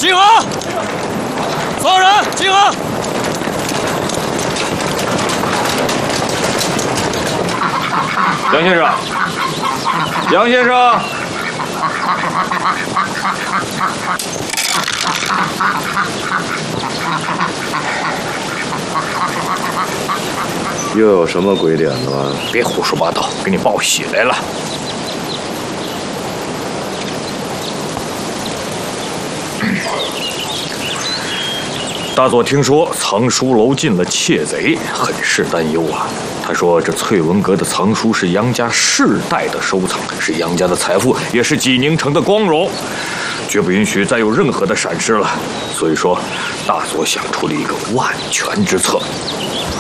集合！所有人集合！ 杨先生，杨先生。 又有什么鬼点子吗？ 别胡说八道，给你报喜来了。大佐听说藏书楼进了窃贼，很是担忧啊。他说：“这翠文阁的藏书是杨家世代的收藏，是杨家的财富，也是济宁城的光荣，绝不允许再有任何的闪失了。所以说，大佐想出了一个万全之策。”